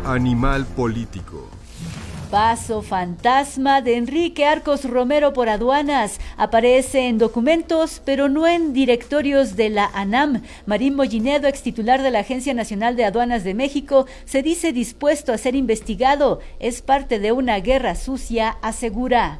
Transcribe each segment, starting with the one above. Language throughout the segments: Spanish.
Animal político. Paso fantasma de Enrique Arcos Romero por aduanas. Aparece en documentos, pero no en directorios de la ANAM. Marín Mollinedo, ex titular de la Agencia Nacional de Aduanas de México, se dice dispuesto a ser investigado. Es parte de una guerra sucia, asegura.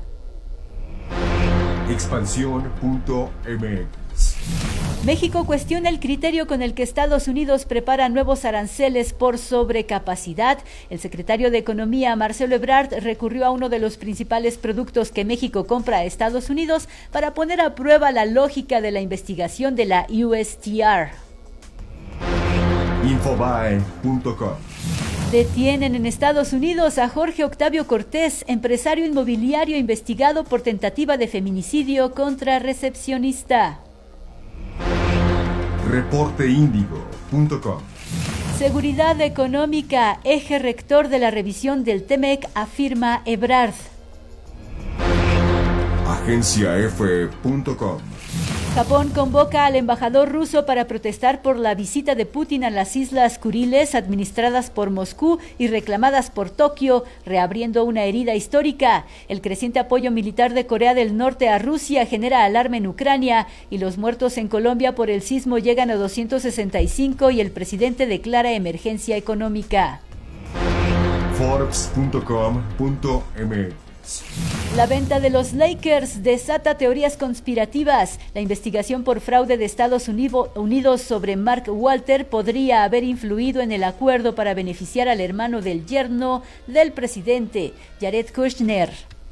Expansión.mx. México cuestiona el criterio con el que Estados Unidos prepara nuevos aranceles por sobrecapacidad. El secretario de Economía, Marcelo Ebrard, recurrió a uno de los principales productos que México compra a Estados Unidos para poner a prueba la lógica de la investigación de la USTR. Infobae.com. Detienen en Estados Unidos a Jorge Octavio Cortés, empresario inmobiliario investigado por tentativa de feminicidio contra recepcionista. Reporteindigo.com. Seguridad económica, eje rector de la revisión del TEMEC, afirma Ebrard. AgenciaF.com. Japón convoca al embajador ruso para protestar por la visita de Putin a las Islas Kuriles, administradas por Moscú y reclamadas por Tokio, reabriendo una herida histórica. El creciente apoyo militar de Corea del Norte a Rusia genera alarma en Ucrania y los muertos en Colombia por el sismo llegan a 265 y el presidente declara emergencia económica. Forbes.com.mx. La venta de los Lakers desata teorías conspirativas. La investigación por fraude de Estados Unidos sobre Mark Walter podría haber influido en el acuerdo para beneficiar al hermano del yerno del presidente, Jared Kushner.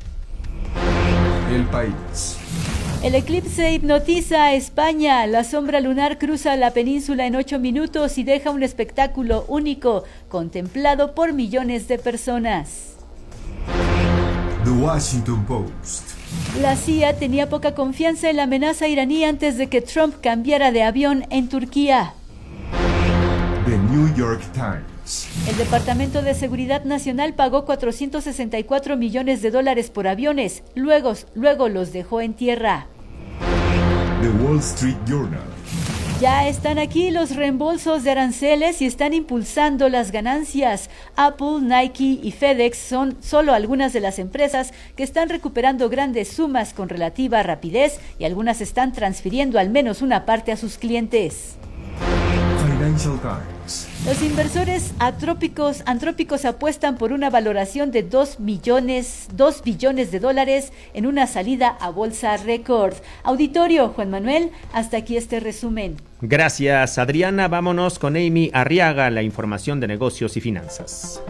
El País. El eclipse hipnotiza a España. La sombra lunar cruza la península en 8 minutos y deja un espectáculo único, contemplado por millones de personas. The Washington Post. La CIA tenía poca confianza en la amenaza iraní antes de que Trump cambiara de avión en Turquía. The New York Times. El Departamento de Seguridad Nacional pagó $464 millones por aviones, luego los dejó en tierra. The Wall Street Journal. Ya están aquí los reembolsos de aranceles y están impulsando las ganancias. Apple, Nike y FedEx son solo algunas de las empresas que están recuperando grandes sumas con relativa rapidez y algunas están transfiriendo al menos una parte a sus clientes. Financial Times. Los inversores antrópicos apuestan por una valoración de $2 billones en una salida a bolsa récord. Auditorio, Juan Manuel, hasta aquí este resumen. Gracias, Adriana. Vámonos con Amy Arriaga, la información de negocios y finanzas.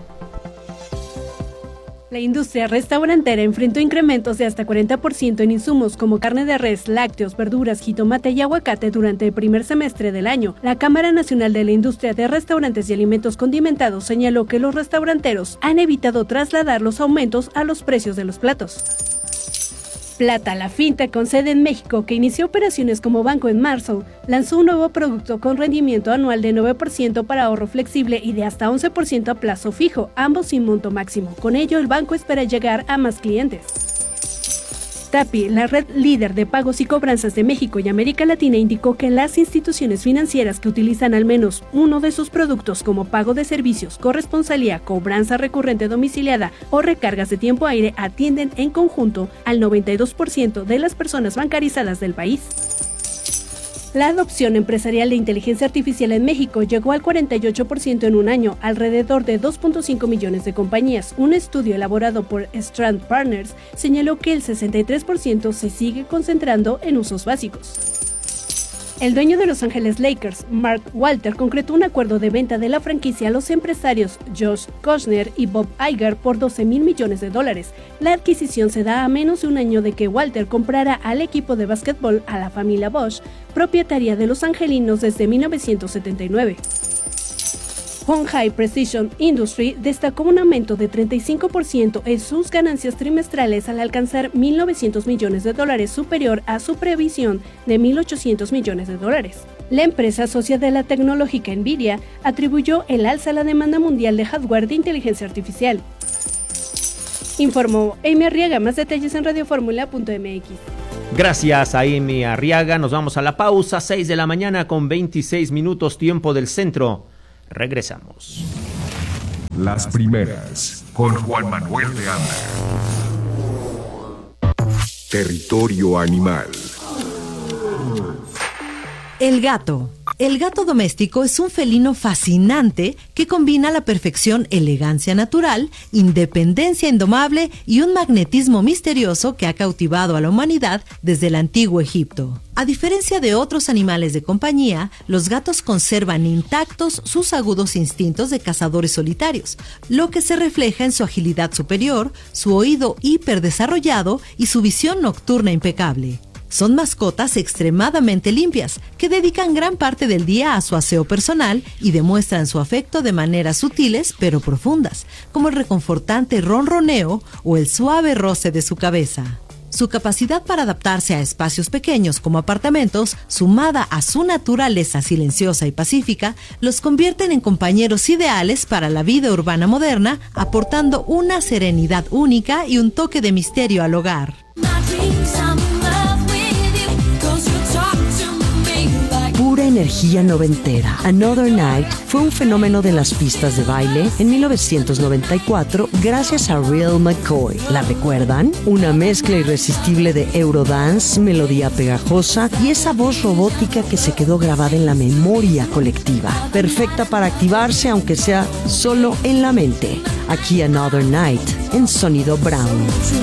La industria restaurantera enfrentó incrementos de hasta 40% en insumos como carne de res, lácteos, verduras, jitomate y aguacate durante el primer semestre del año. La Cámara Nacional de la Industria de Restaurantes y Alimentos Condimentados señaló que los restauranteros han evitado trasladar los aumentos a los precios de los platos. Plata, la fintech con sede en México, que inició operaciones como banco en marzo, lanzó un nuevo producto con rendimiento anual de 9% para ahorro flexible y de hasta 11% a plazo fijo, ambos sin monto máximo. Con ello, el banco espera llegar a más clientes. Tappi, la red líder de pagos y cobranzas de México y América Latina, indicó que las instituciones financieras que utilizan al menos uno de sus productos como pago de servicios, corresponsalía, cobranza recurrente domiciliada o recargas de tiempo aire atienden en conjunto al 92% de las personas bancarizadas del país. La adopción empresarial de inteligencia artificial en México llegó al 48% en un año, alrededor de 2.5 millones de compañías. Un estudio elaborado por Strand Partners señaló que el 63% se sigue concentrando en usos básicos. El dueño de Los Ángeles Lakers, Mark Walter, concretó un acuerdo de venta de la franquicia a los empresarios Josh Kushner y Bob Iger por $12 mil millones. La adquisición se da a menos de un año de que Walter comprara al equipo de básquetbol a la familia Bosch, propietaria de los angelinos desde 1979. Hon Hai Precision Industry destacó un aumento de 35% en sus ganancias trimestrales al alcanzar $1.900 millones, superior a su previsión de $1.800 millones. La empresa socia de la tecnológica Nvidia atribuyó el alza a la demanda mundial de hardware de inteligencia artificial. Informó Amy Arriaga. Más detalles en radioformula.mx. Gracias a Amy Arriaga. Nos vamos a la pausa, 6 de la mañana con 26 minutos, tiempo del centro. Regresamos. Las primeras, con Juan Manuel de Anda. Territorio animal. El gato. El gato doméstico es un felino fascinante que combina a la perfección elegancia natural, independencia indomable y un magnetismo misterioso que ha cautivado a la humanidad desde el antiguo Egipto. A diferencia de otros animales de compañía, los gatos conservan intactos sus agudos instintos de cazadores solitarios, lo que se refleja en su agilidad superior, su oído hiperdesarrollado y su visión nocturna impecable. Son mascotas extremadamente limpias, que dedican gran parte del día a su aseo personal y demuestran su afecto de maneras sutiles pero profundas, como el reconfortante ronroneo o el suave roce de su cabeza. Su capacidad para adaptarse a espacios pequeños como apartamentos, sumada a su naturaleza silenciosa y pacífica, los convierten en compañeros ideales para la vida urbana moderna, aportando una serenidad única y un toque de misterio al hogar. Pura energía noventera. Another Night fue un fenómeno de las pistas de baile en 1994 gracias a Real McCoy. ¿La recuerdan? Una mezcla irresistible de Eurodance, melodía pegajosa y esa voz robótica que se quedó grabada en la memoria colectiva. Perfecta para activarse aunque sea solo en la mente. Aquí Another Night en Sonido Brown.